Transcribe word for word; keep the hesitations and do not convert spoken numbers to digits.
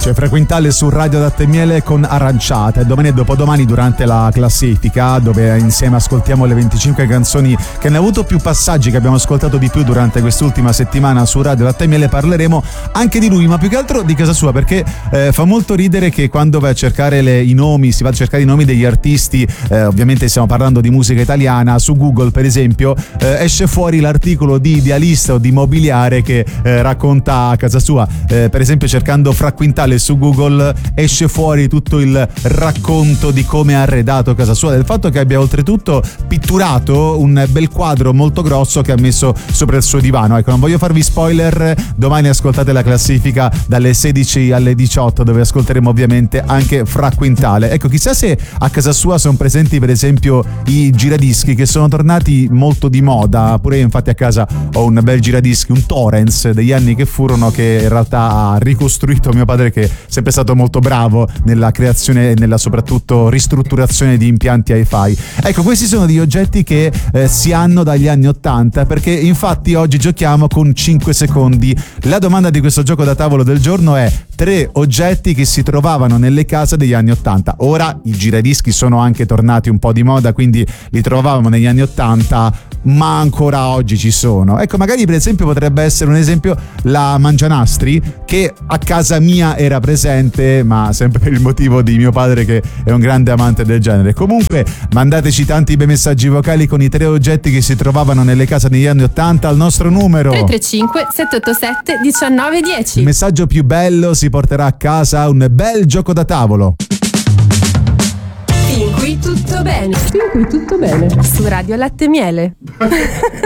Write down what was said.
C'è Frequintale su Radio Latte e Miele con Aranciata, e domani e dopodomani durante la classifica, dove insieme ascoltiamo le venticinque canzoni che hanno avuto più passaggi, che abbiamo ascoltato di più durante quest'ultima settimana su Radio Latte e Miele, parleremo anche di lui, ma più che altro di casa sua, perché eh, fa molto ridere che quando vai a cercare le, i nomi, si va a cercare i nomi degli artisti, eh, ovviamente stiamo parlando di musica italiana, su Google per esempio eh, esce fuori l'articolo di Idealista o di Mobiliare che eh, racconta a casa sua, eh, per esempio cercando Fra Quintale su Google esce fuori tutto il racconto di come ha arredato casa sua, del fatto che abbia oltretutto pitturato un bel quadro molto grosso che ha messo sopra il suo divano. Ecco, non voglio farvi spoiler, domani ascoltate la classifica dalle sedici alle diciotto, dove ascolteremo ovviamente anche Fra Quintale. Ecco, chissà se a casa sua sono presenti per esempio i giradischi, che sono tornati molto di moda. Pure io infatti a casa ho un bel giradischi, un Torrens degli anni che furono, che in realtà ha ricostruito mio padre, che è sempre stato molto bravo nella creazione e nella soprattutto ristrutturazione di impianti hi-fi. Ecco, questi sono degli oggetti che eh, si hanno dagli anni ottanta, perché infatti oggi giochiamo con cinque secondi. La domanda di questo gioco da tavolo del giorno è: tre oggetti che si trovavano nelle case degli anni ottanta. Ora i giradischi sono anche tornati un po' di moda, quindi li trovavamo negli anni ottanta, ma ancora oggi ci sono. Ecco, magari per esempio potrebbe essere un esempio la mangianastri, che a casa mia era presente, ma sempre per il motivo di mio padre, che è un grande amante del genere. Comunque mandateci tanti bei messaggi vocali con i tre oggetti che si trovavano nelle case negli anni ottanta al nostro numero tre tre cinque sette otto sette uno nove uno zero. Il messaggio più bello si porterà a casa un bel gioco da tavolo. Fin qui tutto bene. Fin qui tutto bene. Su Radio Latte e Miele.